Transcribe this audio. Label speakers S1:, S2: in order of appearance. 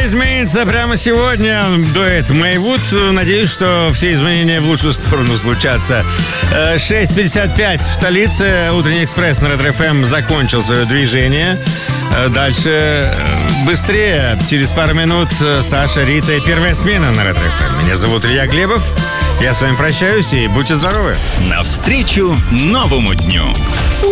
S1: Все изменится прямо сегодня. Дуэт Мэйвуд. Надеюсь, что все изменения в лучшую сторону случатся. 6:55 в столице. Утренний экспресс на Ретро-ФМ закончил свое движение. Дальше быстрее. Через пару минут Саша, Рита и первая смена на Ретро-ФМ. Меня зовут Илья Глебов. Я с вами прощаюсь и будьте здоровы.
S2: Навстречу новому дню.